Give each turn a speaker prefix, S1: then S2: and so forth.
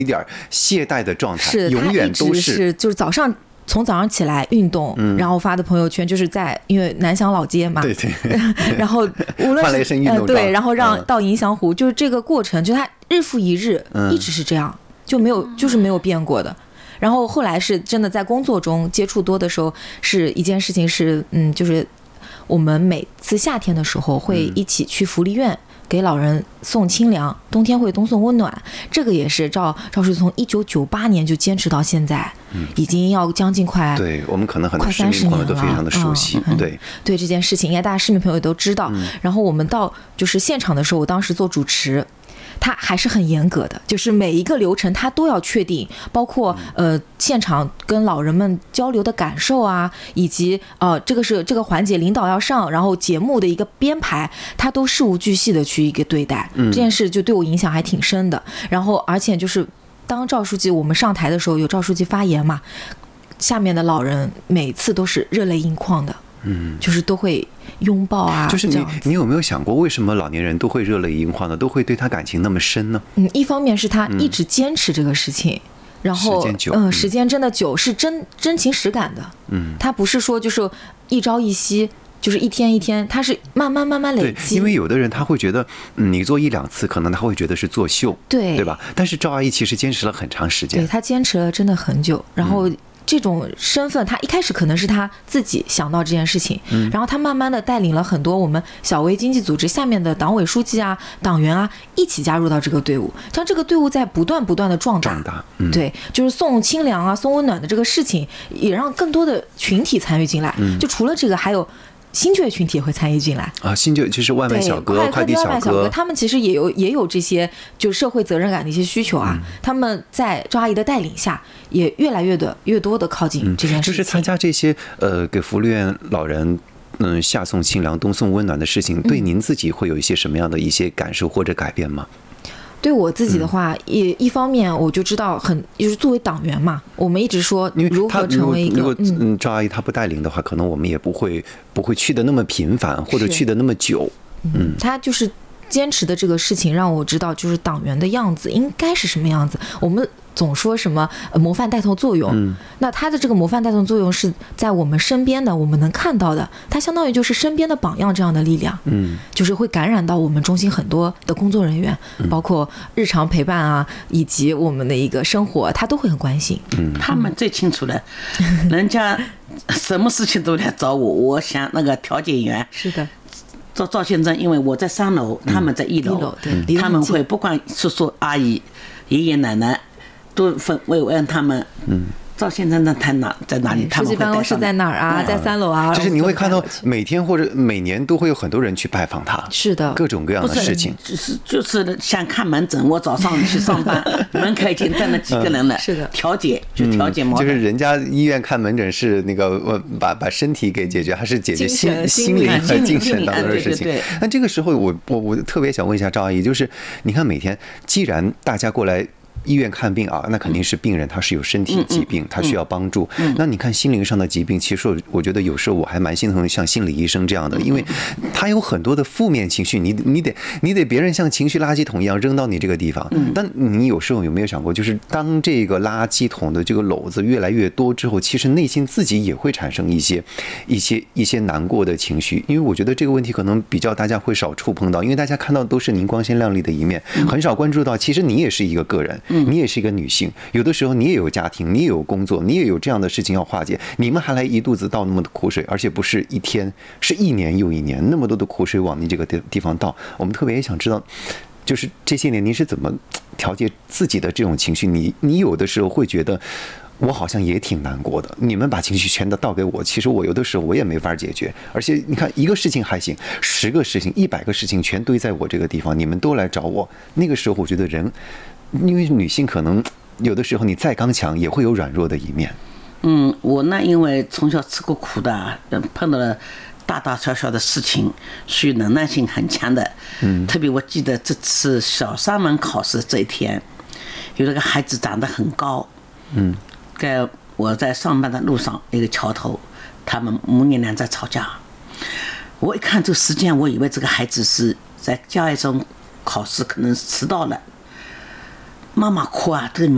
S1: 一点懈怠的状态，
S2: 是
S1: 永远都
S2: 是就是从早上起来运动，然后发的朋友圈就是因为南翔老街嘛，
S1: 对对，
S2: 然后无论
S1: 换了一身运动装，
S2: 对，然后到迎祥湖，就是这个过程，就它日复一日，一直是这样，就是没有变过的。然后后来是真的在工作中接触多的时候，是一件事情是就是我们每次夏天的时候会一起去福利院给老人送清凉，冬天会冬送温暖。这个也是赵书记从1998年就坚持到现在，已经要将近
S1: 对，我们可能很多市民朋友都非常的熟悉，
S2: 对这件事情，应该大家市民朋友都知道。然后我们到就是现场的时候，我当时做主持。它还是很严格的，就是每一个流程它都要确定，包括现场跟老人们交流的感受啊，以及这个环节领导要上，然后节目的一个编排，它都事无巨细的去一个对待。这件事就对我影响还挺深的。然后而且就是当赵书记我们上台的时候，有赵书记发言嘛，下面的老人每次都是热泪盈眶的。就是都会拥抱啊。
S1: 就是你有没有想过，为什么老年人都会热泪盈眶呢？都会对他感情那么深呢？
S2: 一方面是他一直坚持这个事情，然后时间真的久，是真情实感的。他不是说就是一朝一夕，就是一天一天，他是慢慢累积。
S1: 因为有的人他会觉得，你做1-2次，可能他会觉得是作秀，对吧？但是赵阿姨其实坚持了很长时间，
S2: 对，她坚持了真的很久，然后。这种身份，他一开始可能是他自己想到这件事情，然后他慢慢的带领了很多我们小微经济组织下面的党委书记啊、党员啊一起加入到这个队伍，像这个队伍在不断的壮大，对，就是送清凉啊、送温暖的这个事情，也让更多的群体参与进来。就除了这个，还有。新就业群体也会参与进来
S1: 啊，新就就是外卖小哥、快递小哥，
S2: 他们其实也有这些就社会责任感的一些需求啊。他们在赵阿姨的带领下，也越来越多的靠近这件事情。
S1: 就是参加这些给福利院老人夏送清凉、冬送温暖的事情，对您自己会有一些什么样的一些感受或者改变吗？
S2: 对我自己的话，也一方面我就知道就是作为党员嘛，我们一直说如何成为一个。
S1: 如果赵阿姨她不带领的话，可能我们也不会去的那么频繁，或者去的那么久。
S2: 她就是坚持的这个事情，让我知道就是党员的样子应该是什么样子。我们总说什么模范带头作用，那他的这个模范带头作用是在我们身边的，我们能看到的，他相当于就是身边的榜样这样的力量，就是会感染到我们中心很多的工作人员，包括日常陪伴啊，以及我们的一个生活，他都会很关心。
S3: 他们最清楚的，人家什么事情都来找我，我想那个调解员
S2: 是的。
S3: 赵先生，因为我在3楼，他们在1楼，他们会不管叔叔阿姨、爷爷奶奶。都问他们，赵先生在哪里？
S2: 书记办公室在哪儿啊？在3楼啊。
S1: 就是你会看到每天或者每年都会有很多人去拜访他，
S2: 是的，
S1: 各种各样的事情。
S3: 就是像看门诊，我早上去上班，门口已经站了几个人了。
S2: 是的，
S3: 调解矛盾。
S1: 就是人家医院看门诊是那个把身体给解决，还是解决心理和精神当中的事情。那这个时候我特别想问一下赵阿姨，就是你看每天既然大家过来医院看病啊，那肯定是病人他是有身体疾病，他需要帮助。那你看心灵上的疾病，其实我觉得有时候我还蛮心疼像心理医生这样的，因为他有很多的负面情绪，你得别人像情绪垃圾桶一样扔到你这个地方。但你有时候有没有想过，就是当这个垃圾桶的这个篓子越来越多之后，其实内心自己也会产生一些难过的情绪。因为我觉得这个问题可能比较大家会少触碰到，因为大家看到都是您光鲜亮丽的一面，很少关注到其实你也是一个个人。你也是一个女性，有的时候你也有家庭，你也有工作，你也有这样的事情要化解，你们还来一肚子倒那么的苦水，而且不是一天，是1年又1年，那么多的苦水往你这个地方倒。我们特别想知道，就是这些年您是怎么调节自己的这种情绪？你有的时候会觉得我好像也挺难过的，你们把情绪全都倒给我，其实我有的时候我也没法解决。而且你看一个事情还行，10个事情、100个事情全堆在我这个地方，你们都来找我，那个时候我觉得人。因为女性可能有的时候你再刚强也会有软弱的一面。
S3: 我呢因为从小吃过苦的，碰到了大大小小的事情，属于能耐性很强的。特别我记得这次小3门考试这一天，有那个孩子长得很高。在我在上班的路上，一个桥头，他们母女俩在吵架。我一看这个时间，我以为这个孩子是在家一中考试可能迟到了。妈妈哭啊，这个女